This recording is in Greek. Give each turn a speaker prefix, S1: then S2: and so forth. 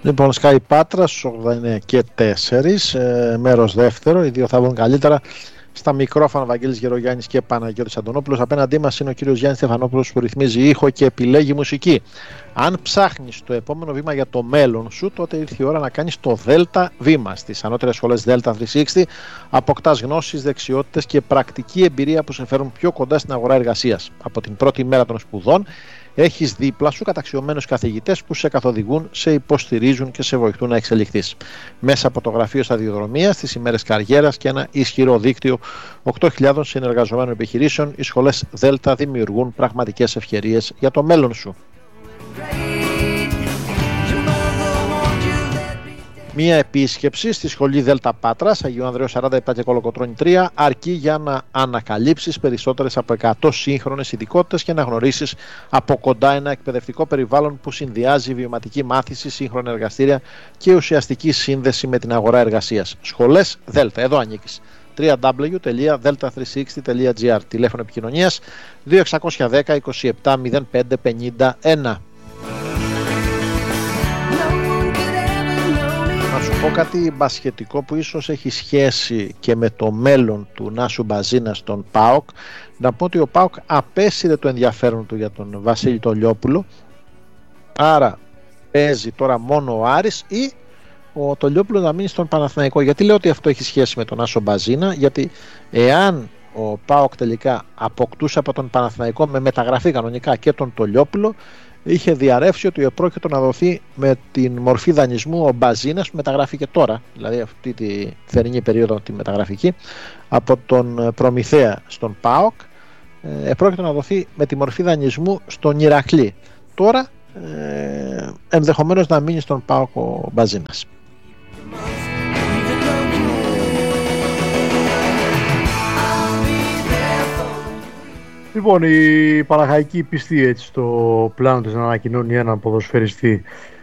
S1: Λοιπόν, Sky Πάτρας 89 και 4, μέρος δεύτερο. Οι δύο θα βγουν καλύτερα. Στα μικρόφωνα Βαγγέλης Γερογιάννης και Παναγιώτης Αντωνόπουλος. Απέναντί μας είναι ο κύριος Γιάννης Στεφανόπουλος που ρυθμίζει ήχο και επιλέγει μουσική. Αν ψάχνεις το επόμενο βήμα για το μέλλον σου, τότε ήρθε η ώρα να κάνεις το Δέλτα βήμα. Στις ανώτερες σχολές Delta 360 αποκτάς γνώσεις, δεξιότητες και πρακτική εμπειρία που σε φέρουν πιο κοντά στην αγορά εργασίας. Από την πρώτη μέρα των σπουδών έχεις δίπλα σου καταξιωμένους καθηγητές που σε καθοδηγούν, σε υποστηρίζουν και σε βοηθούν να εξελιχθείς. Μέσα από το γραφείο σταδιοδρομίας, τις ημέρες καριέρας και ένα ισχυρό δίκτυο 8.000 συνεργαζομένων επιχειρήσεων, οι σχολές Δέλτα δημιουργούν πραγματικές ευκαιρίες για το μέλλον σου. Μία επίσκεψη στη σχολή Δέλτα Πάτρας, Αγίου Ανδρέου 47 και Κολοκοτρώνη 3, αρκεί για να ανακαλύψεις περισσότερες από 100 σύγχρονες ειδικότητες και να γνωρίσεις από κοντά ένα εκπαιδευτικό περιβάλλον που συνδυάζει βιωματική μάθηση, σύγχρονα εργαστήρια και ουσιαστική σύνδεση με την αγορά εργασίας. Σχολές Δέλτα, εδώ ανήκεις. www.delta360.gr. Τηλέφωνο επικοινωνίας 2610 27 05 51. Να σου πω κάτι μπασχετικό που ίσως έχει σχέση και με το μέλλον του Νάσου Μπαζίνα στον ΠΑΟΚ. Να πω ότι ο ΠΑΟΚ απέσυρε το ενδιαφέρον του για τον Βασίλη Τολιόπουλο. Άρα παίζει τώρα μόνο ο Άρης ή ο Τολιόπουλο να μείνει στον Παναθηναϊκό. Γιατί λέω ότι αυτό έχει σχέση με τον Νάσο Μπαζίνα? Γιατί εάν ο ΠΑΟΚ τελικά αποκτούσε από τον Παναθηναϊκό με μεταγραφή κανονικά και τον Τολιόπουλο, είχε διαρρεύσει ότι επρόκειτο να δοθεί με την μορφή δανεισμού ο Μπαζίνας που μεταγράφει και τώρα, δηλαδή αυτή τη θερινή περίοδο τη μεταγραφική, από τον Προμηθέα στον ΠΑΟΚ, επρόκειτο να δοθεί με τη μορφή δανεισμού στον Ηρακλή. Τώρα ενδεχομένως να μείνει στον ΠΑΟΚ ο Μπαζίνας.
S2: Λοιπόν, η Παναχαϊκή πιστή έτσι στο πλάνο της να ανακοινώνει έναν ποδοσφαιριστή